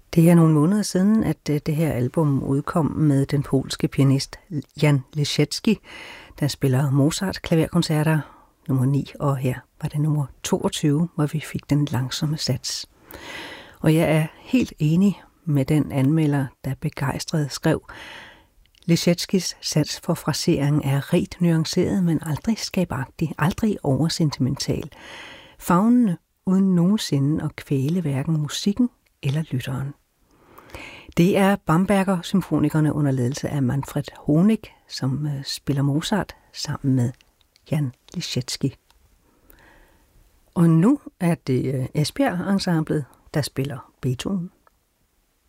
Det er nogle måneder siden, at det her album udkom med den polske pianist Jan Leschetski, der spiller Mozart-klaverkoncerter nummer 9, og her var det nummer 22, hvor vi fik den langsomme sats. Og jeg er helt enig med den anmelder, der begejstret skrev: Leschetskis sans for frasering er rigt nuanceret, men aldrig skabagtig, aldrig oversentimental, favnende uden nogensinde at kvæle hverken musikken eller lytteren. Det er Bamberger-symfonikerne under ledelse af Manfred Honig, som spiller Mozart sammen med Jan Leschetski. Og nu er det Esbjerg-ensemblet, der spiller Beethoven.